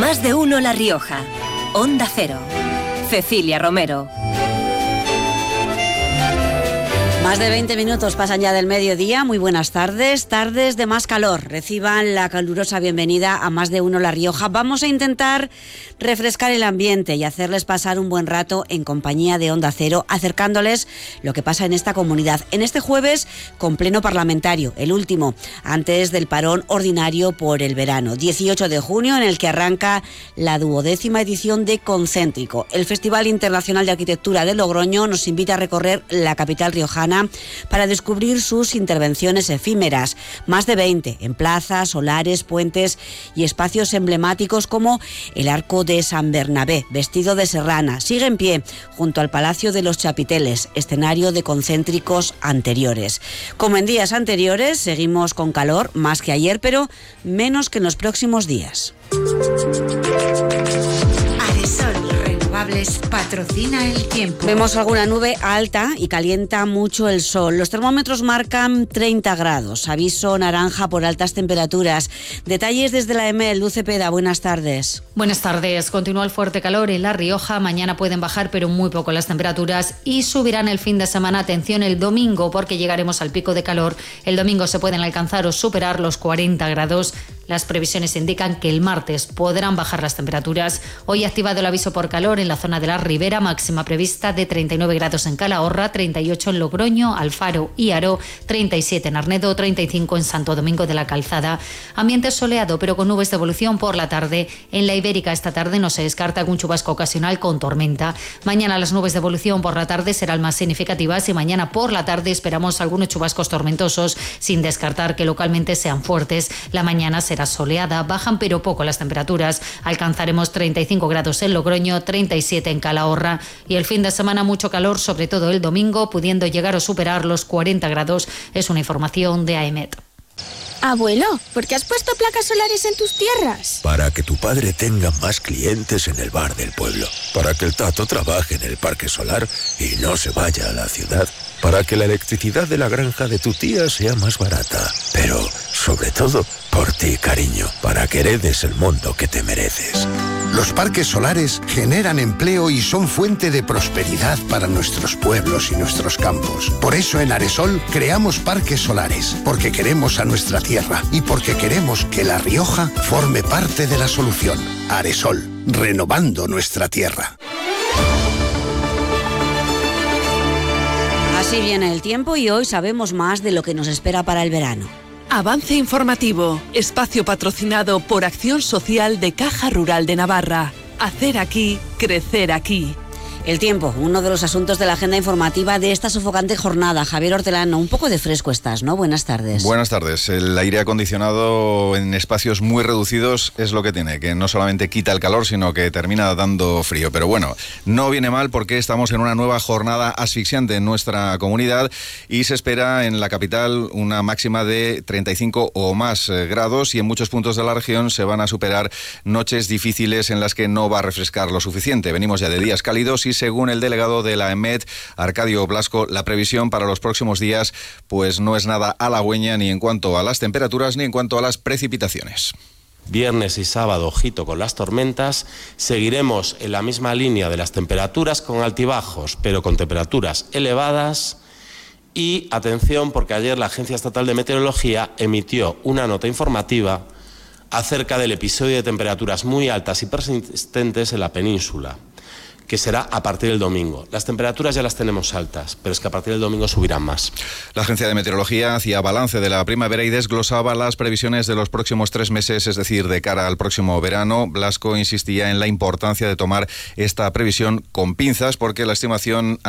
Más de uno La Rioja. Onda Cero. Cecilia Romero. Más de 20 minutos pasan ya del mediodía. Muy buenas tardes, tardes de más calor. Reciban la calurosa bienvenida a Más de uno La Rioja. Vamos a intentar refrescar el ambiente y hacerles pasar un buen rato en compañía de Onda Cero, acercándoles lo que pasa en esta comunidad. En este jueves, con pleno parlamentario, el último, antes del parón ordinario por el verano. 18 de junio, en el que arranca la 12ª edición de Concéntrico. El Festival Internacional de Arquitectura de Logroño nos invita a recorrer la capital riojana para descubrir sus intervenciones efímeras. Más de 20 en plazas, solares, puentes y espacios emblemáticos como el Arco de San Bernabé, vestido de serrana. Sigue en pie junto al Palacio de los Chapiteles, escenario de concéntricos anteriores. Como en días anteriores, seguimos con calor, más que ayer, pero menos que en los próximos días. Patrocina el tiempo. Vemos alguna nube alta y calienta mucho el sol. Los termómetros marcan 30 grados. Aviso naranja por altas temperaturas. Detalles desde la EMET. Luz Cepeda, buenas tardes. Buenas tardes. Continúa el fuerte calor en La Rioja. Mañana pueden bajar, pero muy poco las temperaturas y subirán el fin de semana. Atención el domingo, porque llegaremos al pico de calor. El domingo se pueden alcanzar o superar los 40 grados. Las previsiones indican que el martes podrán bajar las temperaturas. Hoy ha activado el aviso por calor en la zona de la Ribera, máxima prevista de 39 grados en Calahorra, 38 en Logroño, Alfaro y Haro, 37 en Arnedo, 35 en Santo Domingo de la Calzada. Ambiente soleado, pero con nubes de evolución por la tarde. En la Ibérica esta tarde no se descarta algún chubasco ocasional con tormenta. Mañana las nubes de evolución por la tarde serán más significativas y mañana por la tarde esperamos algunos chubascos tormentosos, sin descartar que localmente sean fuertes. La mañana será soleada, bajan pero poco las temperaturas. Alcanzaremos 35 grados en Logroño, 37 en Calahorra y el fin de semana mucho calor, sobre todo el domingo, pudiendo llegar o superar los 40 grados. Es una información de AEMET. Abuelo, ¿por qué has puesto placas solares en tus tierras? Para que tu padre tenga más clientes en el bar del pueblo. Para que el Tato trabaje en el parque solar y no se vaya a la ciudad. Para que la electricidad de la granja de tu tía sea más barata. Pero, sobre todo, por ti, cariño. Para que heredes el mundo que te mereces. Los parques solares generan empleo y son fuente de prosperidad para nuestros pueblos y nuestros campos. Por eso en Aresol creamos parques solares, porque queremos a nuestra tierra y porque queremos que La Rioja forme parte de la solución. Aresol, renovando nuestra tierra. Así viene el tiempo y hoy sabemos más de lo que nos espera para el verano. Avance informativo, espacio patrocinado por Acción Social de Caja Rural de Navarra. Hacer aquí, crecer aquí. El tiempo, uno de los asuntos de la agenda informativa de esta sofocante jornada. Javier Hortelano, un poco de fresco estás, ¿no? Buenas tardes. Buenas tardes. El aire acondicionado en espacios muy reducidos es lo que tiene, que no solamente quita el calor, sino que termina dando frío. Pero bueno, no viene mal porque estamos en una nueva jornada asfixiante en nuestra comunidad y se espera en la capital una máxima de 35 o más grados y en muchos puntos de la región se van a superar noches difíciles en las que no va a refrescar lo suficiente. Venimos ya de días cálidos y según el delegado de la EMET, Arcadio Blasco, la previsión para los próximos días pues no es nada halagüeña ni en cuanto a las temperaturas ni en cuanto a las precipitaciones. Viernes y sábado, ojito con las tormentas, seguiremos en la misma línea de las temperaturas con altibajos, pero con temperaturas elevadas. Y atención, porque ayer la Agencia Estatal de Meteorología emitió una nota informativa acerca del episodio de temperaturas muy altas y persistentes en la península, que será a partir del domingo. Las temperaturas ya las tenemos altas, pero es que a partir del domingo subirán más. La Agencia de Meteorología hacía balance de la primavera y desglosaba las previsiones de los próximos 3 meses, es decir, de cara al próximo verano. Blasco insistía en la importancia de tomar esta previsión con pinzas porque la estimación